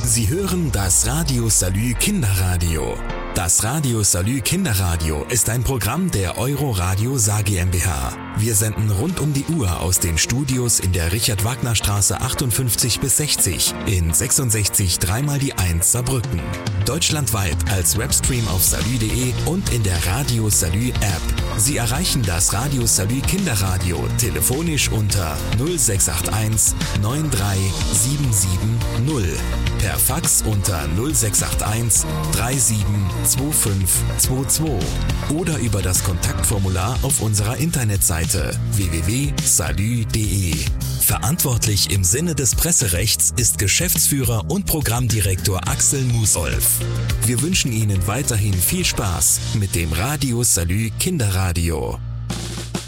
Sie hören das Radio Salü Kinderradio. Das Radio Salü Kinderradio ist ein Programm der Euro-Radio Saar GmbH. Wir senden rund um die Uhr aus den Studios in der Richard-Wagner-Straße 58 bis 60 in 66 3x1 Saarbrücken. Deutschlandweit als Webstream auf salü.de und in der Radio Salü App. Sie erreichen das Radio Salü Kinderradio telefonisch unter 0681 93770, per Fax unter 0681 372522 oder über das Kontaktformular auf unserer Internetseite www.salü.de. Verantwortlich im Sinne des Presserechts ist Geschäftsführer und Programmdirektor Axel Musolf. Wir wünschen Ihnen weiterhin viel Spaß mit dem Radio Salü Kinderradio.